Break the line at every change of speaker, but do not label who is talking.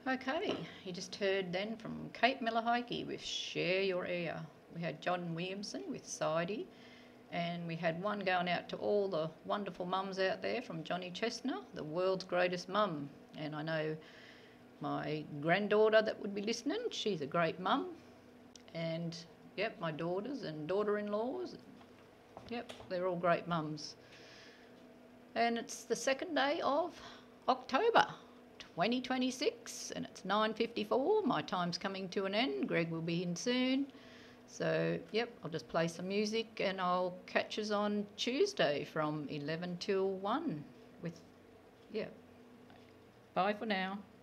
Okay, you just heard then from Kate Miller-Heidke with Share Your Air. We had John Williamson with Sidey, and we had one going out to all the wonderful mums out there from Johnny Chestnut, the world's greatest mum. And I know my granddaughter that would be listening, she's a great mum. And yep, my daughters and daughter-in-laws, yep, they're all great mums. And it's the second day of October 2026, and it's 9:54. My time's coming to an end. Greg will be in soon. So, yep, I'll just play some music and I'll catch us on Tuesday from 11 till 1 with, yeah. Bye for now.